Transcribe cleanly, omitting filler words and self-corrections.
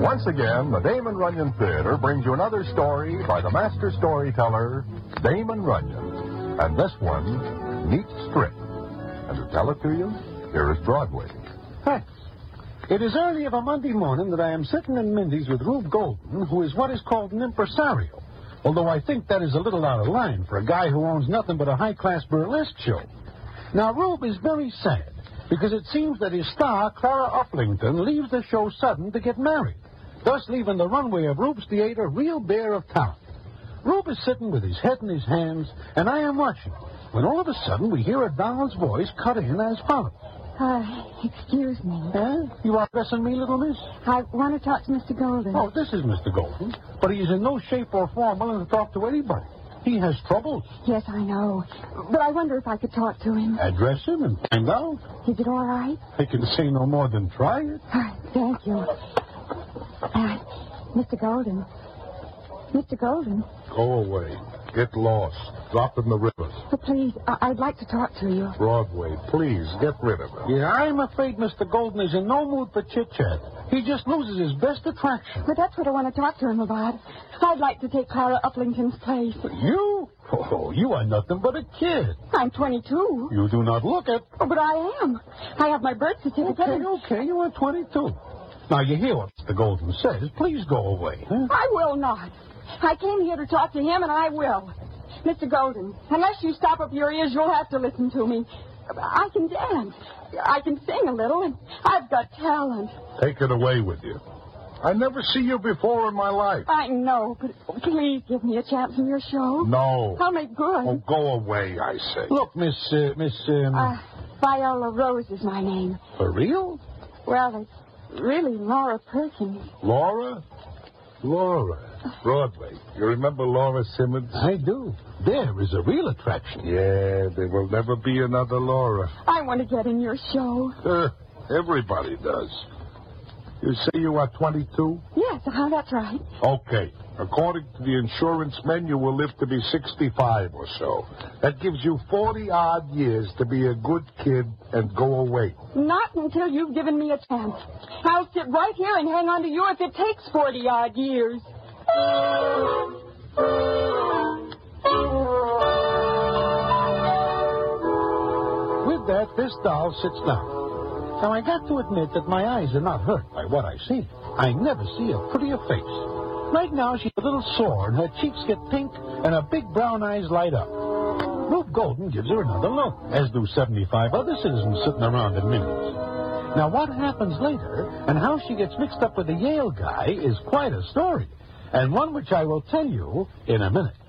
Once again, the Damon Runyon Theater brings you another story by the master storyteller, Damon Runyon. And this one, Neat Strip. And to tell it to you, here is Broadway. Thanks. It is early of a Monday morning that I am sitting in Mindy's with Rube Golden, who is what is called an impresario, although I think that is a little out of line for a guy who owns nothing but a high-class burlesque show. Now, Rube is very sad, because it seems that his star, Clara Uplington, leaves the show sudden to get married, thus leaving the runway of Rube's theater real bare of talent. Rube is sitting with his head in his hands, and I am watching, when all of a sudden we hear a doll's voice cut in as follows. Excuse me. You are addressing me, little miss? I want to talk to Mr. Golden. Oh, this is Mr. Golden, but he is in no shape or form willing to talk to anybody. He has troubles. Yes, I know. But I wonder if I could talk to him. Address him and find out. Is it all right? I can say no more than try it. Thank you. Mr. Golden. Mr. Golden. Go away. Get lost. Drop in the rivers. But please, I'd like to talk to you. Broadway, please, get rid of her. Yeah, I'm afraid Mr. Golden is in no mood for chit-chat. He just loses his best attraction. But that's what I want to talk to him about. I'd like to take Clara Uplington's place. You? Oh, you are nothing but a kid. I'm 22. You do not look it. Oh, but I am. I have my birth certificate. Okay, you are 22. Now, you hear what Mr. Golden says. Please go away. Huh? I will not. I came here to talk to him, and I will. Mr. Golden, unless you stop up your ears, you'll have to listen to me. I can dance. I can sing a little, and I've got talent. Take it away with you. I never see you before in my life. I know, but please give me a chance in your show. No. I'll make good. Oh, go away, I say. Look, Miss... Viola Rose is my name. For real? Well, it's really Laura Perkins. Laura? Laura. Broadway. You remember Laura Simmons? I do. There is a real attraction. Yeah, there will never be another Laura. I want to get in your show. Everybody does. You say you are 22? Yes, that's right. Okay. According to the insurance men, you will live to be 65 or so. That gives you 40-odd years to be a good kid and go away. Not until you've given me a chance. I'll sit right here and hang on to you if it takes 40-odd years. With that, this doll sits down. Now, I got to admit that my eyes are not hurt by what I see. I never see a prettier face. Right now, she's a little sore, and her cheeks get pink, and her big brown eyes light up. Rube Golden gives her another look, as do 75 other citizens sitting around in Mindy's. Now, what happens later, and how she gets mixed up with the Yale guy, is quite a story, and one which I will tell you in a minute.